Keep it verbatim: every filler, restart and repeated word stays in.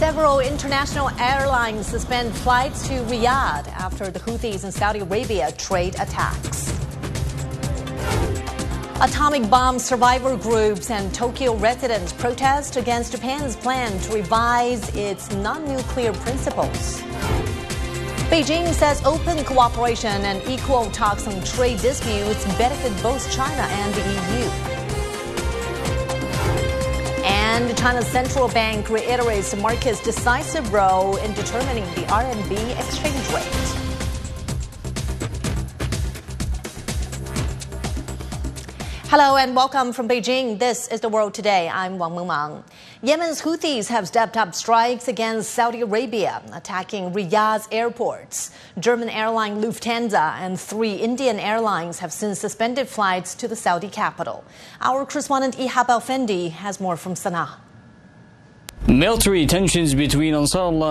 Several international airlines suspend flights to Riyadh after the Houthis in Saudi Arabia trade attacks. Atomic bomb survivor groups and Tokyo residents protest against Japan's plan to revise its non-nuclear principles. Beijing says open cooperation and equal talks on trade disputes benefit both China and the E U. And China's central bank reiterates the market's decisive role in determining the R M B exchange rate. Hello and welcome from Beijing. This is The World Today. I'm Wang Mengmang. Yemen's Houthis have stepped up strikes against Saudi Arabia, attacking Riyadh's airports. German airline Lufthansa and three Indian airlines have since suspended flights to the Saudi capital. Our correspondent Ihab Al-Fendi has more from Sana'a. Military tensions between Ansarullah